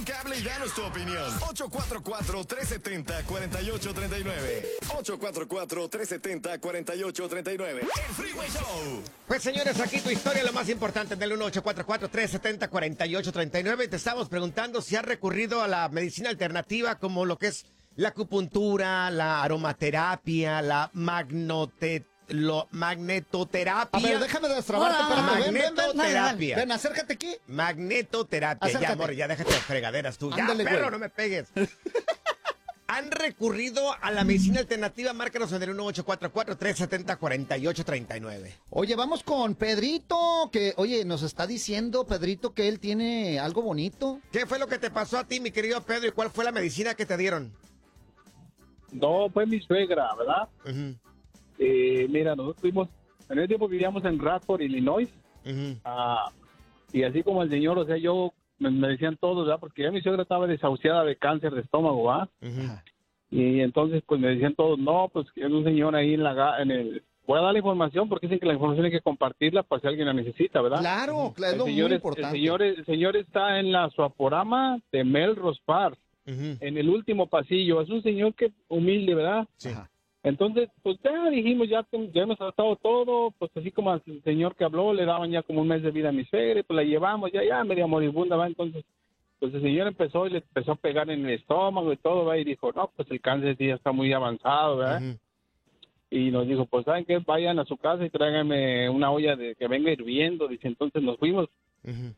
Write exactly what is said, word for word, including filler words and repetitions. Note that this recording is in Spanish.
un cable y danos tu opinión. ocho cuatro cuatro, tres siete cero, cuatro ocho tres nueve. ocho cuatro cuatro, tres siete cero, cuatro ocho tres nueve. El Freeway Show. Pues señores, aquí tu historia, lo más importante del uno ocho cuatro cuatro, tres siete cero, cuatro ocho tres nueve. Te estamos preguntando si has recurrido a la medicina alternativa como lo que es la acupuntura, la aromaterapia, la magnote, lo, magnetoterapia. A ver, déjame destrabarte. Hola. Espérate, ven, ven, ven, Magnetoterapia. ven, ven, acércate aquí. Magnetoterapia. Acércate. Ya, amor, ya déjate de fregaderas tú. Ándale, ya, perro, güey. no me pegues. ¿Han recurrido a la medicina alternativa? Márcanos en el uno ocho cuatro cuatro, tres siete cero, cuatro ocho tres nueve. Oye, vamos con Pedrito, que, oye, nos está diciendo Pedrito que él tiene algo bonito. ¿Qué fue lo que te pasó a ti, mi querido Pedro, y cuál fue la medicina que te dieron? No, fue mi suegra, ¿verdad? Uh-huh. Eh, mira, nosotros fuimos, en ese tiempo vivíamos en Radford, Illinois, Uh-huh. ah, y así como el señor, o sea, yo, me, me decían todos, ¿verdad? Porque ya mi suegra estaba desahuciada de cáncer de estómago, ¿verdad? Uh-huh. Y entonces, pues me decían todos, no, pues que es un señor ahí en la, ga- en el, voy a dar la información porque dicen que la información hay que compartirla para si alguien la necesita, ¿verdad? Claro, claro, es El lo muy señor, es- el, importante. señor, es- el señor está en la Suaporama de Melrose Park, Uh-huh. en el último pasillo. Es un señor que humilde, ¿verdad? Sí. Ajá. Entonces, pues ya dijimos, ya, ya hemos tratado todo, pues así como al señor que habló, le daban ya como un mes de vida a mi suegra, y pues la llevamos, ya, ya, media moribunda, ¿va? Entonces, pues el señor empezó y le empezó a pegar en el estómago y todo, ¿va? Y dijo, no, pues el cáncer sí ya está muy avanzado, ¿verdad? Uh-huh. Y nos dijo, pues, ¿saben qué? Vayan a su casa y tráiganme una olla de que venga hirviendo. Dice, entonces nos fuimos. Uh-huh.